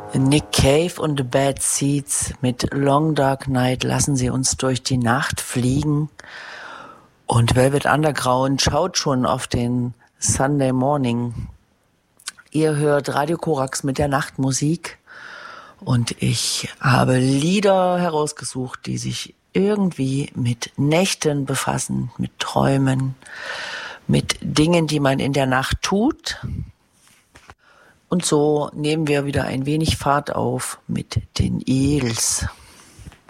Nick Cave und The Bad Seeds mit Long Dark Night lassen sie uns durch die Nacht fliegen. Und Velvet Underground schaut schon auf den Sunday Morning. Ihr hört Radio Korax mit der Nachtmusik. Und ich habe Lieder herausgesucht, die sich irgendwie mit Nächten befassen, mit Träumen, mit Dingen, die man in der Nacht tut. Und so nehmen wir wieder ein wenig Fahrt auf mit den Eels.